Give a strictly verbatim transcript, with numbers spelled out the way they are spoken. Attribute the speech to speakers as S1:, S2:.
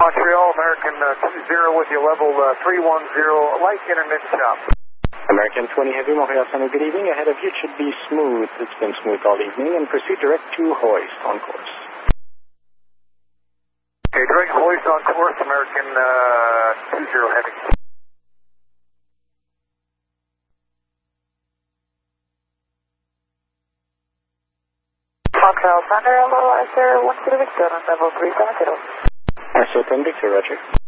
S1: Montreal, American uh, two zero with you, level uh, three one zero, light intermittent chop.
S2: American twenty Heavy, Montreal Center, good evening. Ahead of you should be smooth. It's been smooth all evening, and proceed direct to hoist on course.
S1: Okay, direct hoist on course, American uh, two zero Heavy.
S3: Montreal Thunder, hello, Arthur one zero Victor on level three seven zero.
S2: Arthur ten Victor, roger.